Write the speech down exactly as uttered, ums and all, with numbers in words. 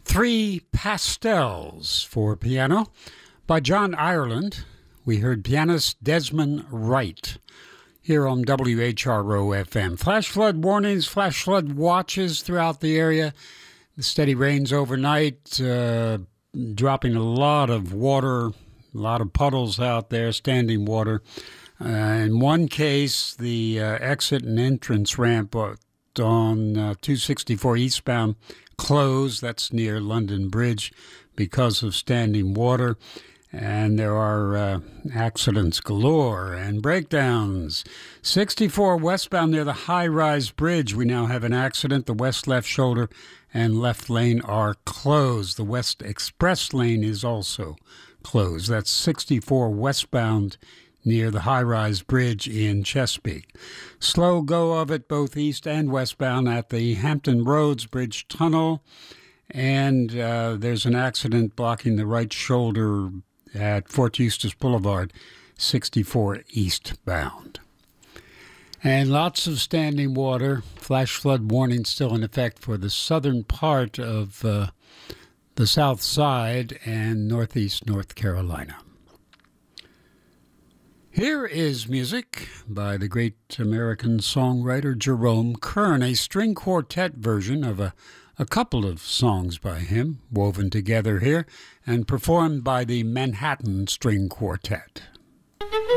Three Pastels for piano by John Ireland. We heard pianist Desmond Wright here on W H R O F M. Flash flood warnings, flash flood watches throughout the area. The steady rains overnight, uh, dropping a lot of water, a lot of puddles out there, standing water. Uh, in one case, the uh, exit and entrance ramp on uh, two sixty-four eastbound closed. That's near London Bridge because of standing water. And there are uh, accidents galore and breakdowns. sixty-four westbound near the high-rise bridge, we now have an accident. The west left shoulder and left lane are closed. The west express lane is also closed. That's sixty-four westbound near the high-rise bridge in Chesapeake. Slow go of it both east and westbound at the Hampton Roads Bridge Tunnel. And uh, there's an accident blocking the right shoulder at Fort Eustis Boulevard, sixty-four eastbound. And lots of standing water. Flash flood warning still in effect for the southern part of uh, the south side and northeast North Carolina. Here is music by the great American songwriter Jerome Kern, a string quartet version of a, a couple of songs by him, woven together here and performed by the Manhattan String Quartet.